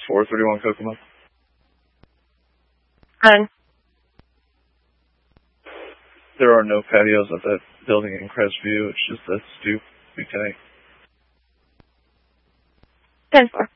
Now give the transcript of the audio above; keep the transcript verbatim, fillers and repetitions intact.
four thirty-one Kokomo. And There are no patios at that building in Crestview. It's just a stoop we take. ten four.